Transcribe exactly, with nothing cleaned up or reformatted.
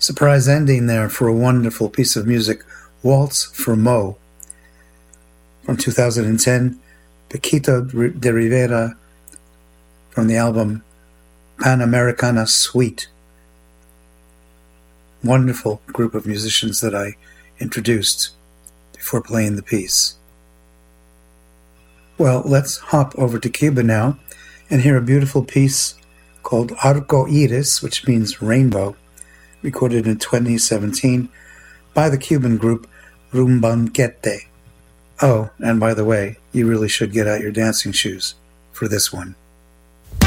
Surprise ending there for a wonderful piece of music, Waltz for Mo. From two thousand ten, Paquito de Rivera from the album Panamericana Suite. Wonderful group of musicians that I introduced before playing the piece. Well, let's hop over to Cuba now and hear a beautiful piece called Arco Iris, which means rainbow, recorded in twenty seventeen by the Cuban group Rumbanquete. Oh, and by the way, you really should get out your dancing shoes for this one.